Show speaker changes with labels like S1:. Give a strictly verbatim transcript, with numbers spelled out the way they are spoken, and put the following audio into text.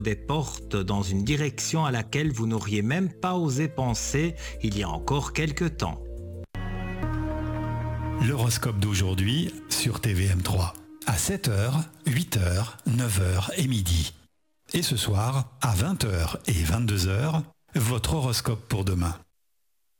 S1: des portes dans une direction à laquelle vous n'auriez même pas osé penser il y a encore quelque temps.
S2: L'horoscope d'aujourd'hui sur T V M trois. À sept heures, huit heures, neuf heures et midi. Et ce soir, à vingt heures et vingt-deux heures, votre horoscope pour demain.